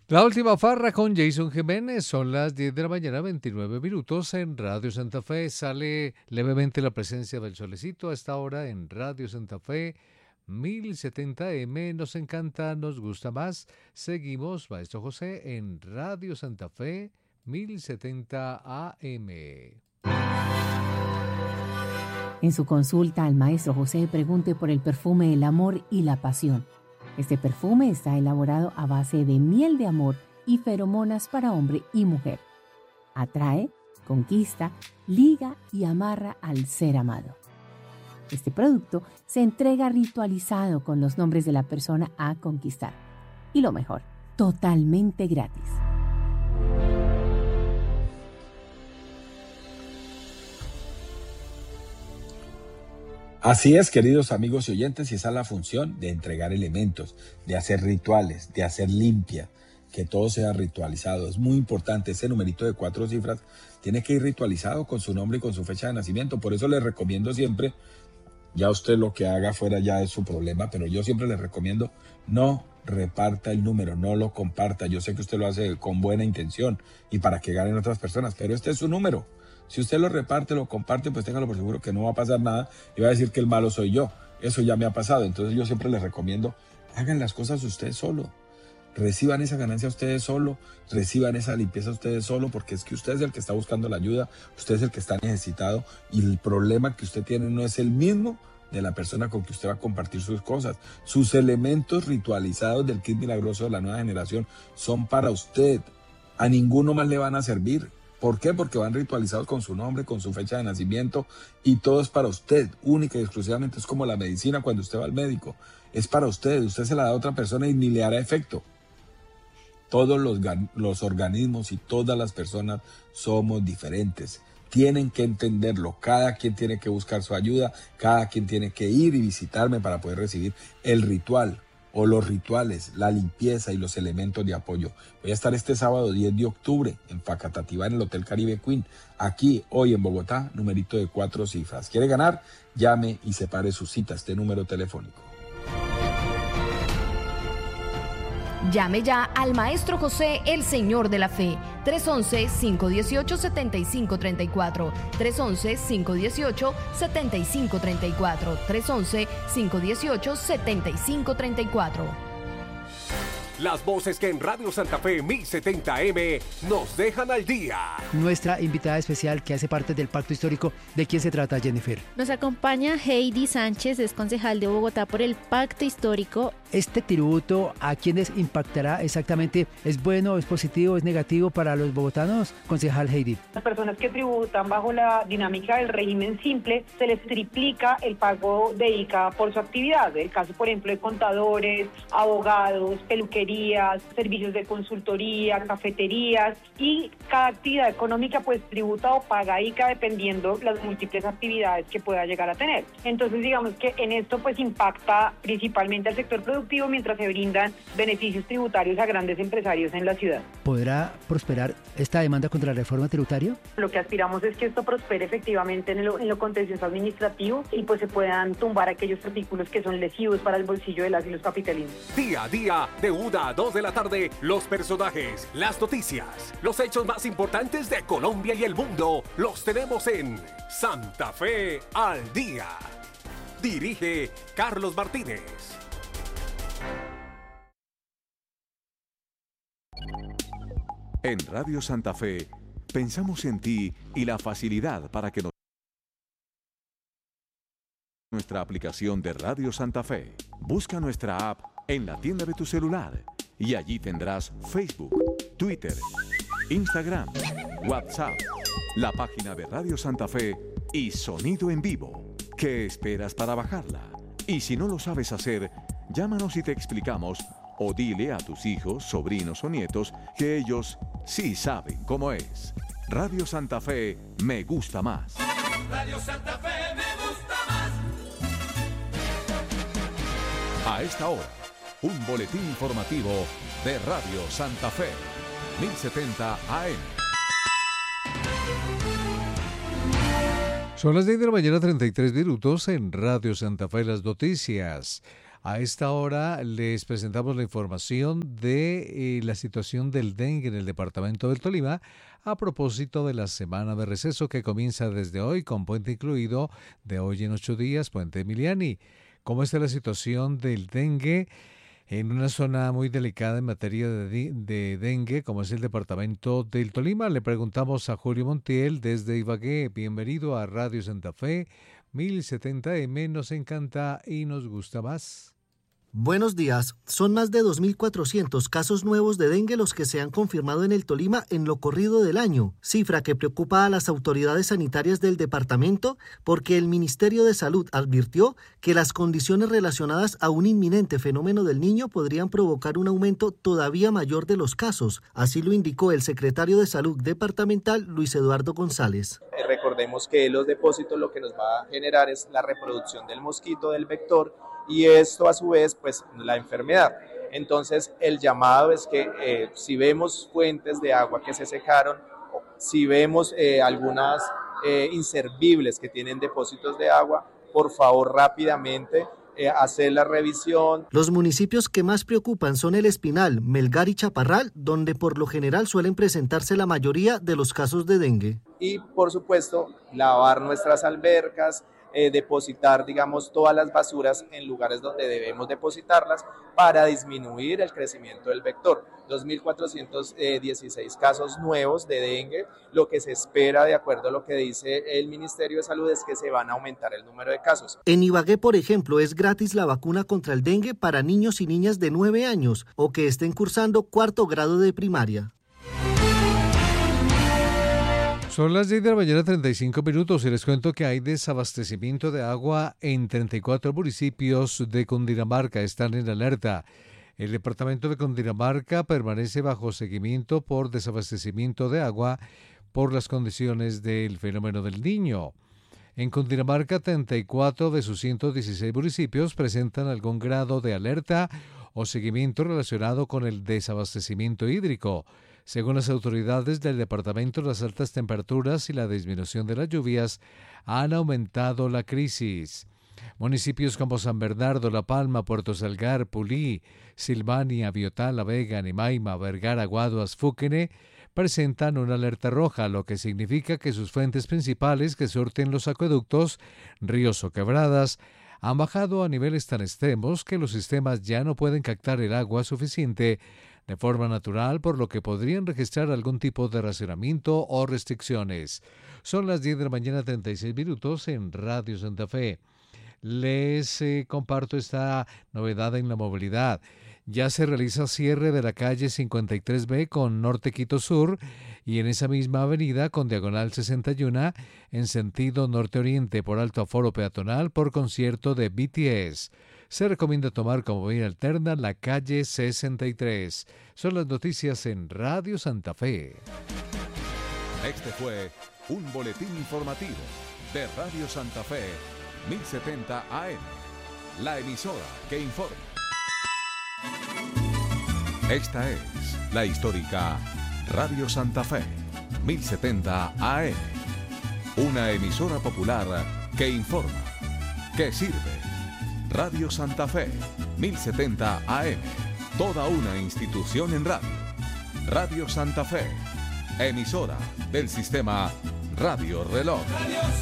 La última farra con Jason Jiménez, son las 10 de la mañana, 29 minutos en Radio Santa Fe. Sale levemente la presencia del solecito a esta hora en Radio Santa Fe, 1070M. Nos encanta, nos gusta más. Seguimos, Maestro José, en Radio Santa Fe, 1070 AM. En su consulta al Maestro José, pregunte por el perfume El Amor y la Pasión. Este perfume está elaborado a base de miel de amor y feromonas para hombre y mujer. Atrae, conquista, liga y amarra al ser amado. Este producto se entrega ritualizado con los nombres de la persona a conquistar. Y lo mejor, totalmente gratis. Así es, queridos amigos y oyentes, y esa es la función de entregar elementos, de hacer rituales, de hacer limpia, que todo sea ritualizado. Es muy importante, ese numerito de 4 cifras tiene que ir ritualizado con su nombre y con su fecha de nacimiento. Por eso les recomiendo siempre, ya usted lo que haga fuera ya es su problema, pero yo siempre les recomiendo no reparta el número, no lo comparta. Yo sé que usted lo hace con buena intención y para que ganen otras personas, pero este es su número. Si usted lo reparte, lo comparte, pues téngalo por seguro que no va a pasar nada y va a decir que el malo soy yo. Eso ya me ha pasado. Entonces yo siempre les recomiendo, hagan las cosas ustedes solo. Reciban esa ganancia ustedes solo, reciban esa limpieza ustedes solo, porque es que usted es el que está buscando la ayuda, usted es el que está necesitado y el problema que usted tiene no es el mismo de la persona con que usted va a compartir sus cosas. Sus elementos ritualizados del kit milagroso de la nueva generación son para usted. A ninguno más le van a servir. ¿Por qué? Porque van ritualizados con su nombre, con su fecha de nacimiento y todo es para usted, única y exclusivamente. Es como la medicina cuando usted va al médico. Es para usted se la da a otra persona y ni le hará efecto. Todos los organismos y todas las personas somos diferentes. Tienen que entenderlo. Cada quien tiene que buscar su ayuda, cada quien tiene que ir y visitarme para poder recibir el ritual o los rituales, la limpieza y los elementos de apoyo. Voy a estar este sábado 10 de octubre en Facatativá, en el Hotel Caribe Queen, aquí hoy en Bogotá, numerito de 4 cifras. ¿Quiere ganar? Llame y separe su cita, este número telefónico. Llame ya al Maestro José, el Señor de la Fe, 311-518-7534, 311-518-7534, 311-518-7534. Las voces que en Radio Santa Fe 1070M nos dejan al día. Nuestra invitada especial que hace parte del Pacto Histórico, ¿de quién se trata, Jennifer? Nos acompaña Heidi Sánchez, es concejal de Bogotá por el Pacto Histórico. Este tributo, ¿a quiénes impactará exactamente? ¿Es bueno, es positivo, es negativo para los bogotanos? Concejal Heidi. Las personas que tributan bajo la dinámica del régimen simple, se les triplica el pago de ICA por su actividad. El caso, por ejemplo, de contadores, abogados, peluquerías, servicios de consultoría, cafeterías, y cada actividad económica pues tributa o paga ICA dependiendo las múltiples actividades que pueda llegar a tener. Entonces digamos que en esto pues impacta principalmente al sector productivo mientras se brindan beneficios tributarios a grandes empresarios en la ciudad. ¿Podrá prosperar esta demanda contra la reforma tributaria? Lo que aspiramos es que esto prospere efectivamente en lo contencioso administrativo y pues se puedan tumbar aquellos artículos que son lesivos para el bolsillo de las y los capitalinos. Día a día, de 1 a 2 de la tarde, los personajes, las noticias, los hechos más importantes de Colombia y el mundo, los tenemos en Santa Fe al Día. Dirige Carlos Martínez. En Radio Santa Fe, pensamos en ti y la facilidad para que nuestra aplicación de Radio Santa Fe. Busca nuestra app en la tienda de tu celular y allí tendrás Facebook, Twitter, Instagram, WhatsApp, la página de Radio Santa Fe y sonido en vivo. ¿Qué esperas para bajarla? Y si no lo sabes hacer, llámanos y te explicamos, o dile a tus hijos, sobrinos o nietos que ellos sí saben cómo es. Radio Santa Fe me gusta más. Radio Santa Fe me gusta más. A esta hora, un boletín informativo de Radio Santa Fe, 1070 AM. Son las 10 de la mañana, 33 minutos en Radio Santa Fe, las noticias. A esta hora les presentamos la información de la situación del dengue en el departamento del Tolima a propósito de la semana de receso que comienza desde hoy con puente incluido de hoy en 8 días, puente Emiliani. ¿Cómo está la situación del dengue en una zona muy delicada en materia de dengue como es el departamento del Tolima? Le preguntamos a Julio Montiel desde Ibagué. Bienvenido a Radio Santa Fe 1070M, nos encanta y nos gusta más. Buenos días. Son más de 2.400 casos nuevos de dengue los que se han confirmado en el Tolima en lo corrido del año, cifra que preocupa a las autoridades sanitarias del departamento porque el Ministerio de Salud advirtió que las condiciones relacionadas a un inminente fenómeno del niño podrían provocar un aumento todavía mayor de los casos. Así lo indicó el secretario de Salud departamental, Luis Eduardo González. Recordemos que los depósitos lo que nos va a generar es la reproducción del mosquito, del vector, y esto a su vez pues la enfermedad. Entonces el llamado es que si vemos fuentes de agua que se secaron, si vemos algunas inservibles que tienen depósitos de agua, por favor rápidamente hacer la revisión. Los municipios que más preocupan son El Espinal, Melgar y Chaparral, donde por lo general suelen presentarse la mayoría de los casos de dengue. Y por supuesto lavar nuestras albercas, depositar, digamos, todas las basuras en lugares donde debemos depositarlas para disminuir el crecimiento del vector. 2.416 casos nuevos de dengue. Lo que se espera, de acuerdo a lo que dice el Ministerio de Salud, es que se van a aumentar el número de casos. En Ibagué, por ejemplo, es gratis la vacuna contra el dengue para niños y niñas de 9 años o que estén cursando 4º grado de primaria. Son las 10 de la mañana, 35 minutos, y les cuento que hay desabastecimiento de agua en 34 municipios de Cundinamarca. Están en alerta. El departamento de Cundinamarca permanece bajo seguimiento por desabastecimiento de agua por las condiciones del fenómeno del Niño. En Cundinamarca, 34 de sus 116 municipios presentan algún grado de alerta o seguimiento relacionado con el desabastecimiento hídrico. Según las autoridades del departamento, las altas temperaturas y la disminución de las lluvias han aumentado la crisis. Municipios como San Bernardo, La Palma, Puerto Salgar, Pulí, Silvania, Biotá, La Vega, Nimaima, Vergara, Guaduas, Fúquene presentan una alerta roja, lo que significa que sus fuentes principales que surten los acueductos, ríos o quebradas, han bajado a niveles tan extremos que los sistemas ya no pueden captar el agua suficiente de forma natural, por lo que podrían registrar algún tipo de racionamiento o restricciones. Son las 10 de la mañana, 36 minutos en Radio Santa Fe. Les comparto esta novedad en la movilidad. Ya se realiza cierre de la calle 53B con Norte Quito Sur y en esa misma avenida con Diagonal 61 en sentido norte-oriente por alto aforo peatonal por concierto de BTS. Se recomienda tomar como vía alterna la calle 63. Son las noticias en Radio Santa Fe. Este fue un boletín informativo de Radio Santa Fe 1070 AM, la emisora que informa. Esta es la histórica Radio Santa Fe 1070 AM, una emisora popular que informa, que sirve. Radio Santa Fe 1070 AM, toda una institución en radio. Radio Santa Fe, emisora del sistema Radio Reloj.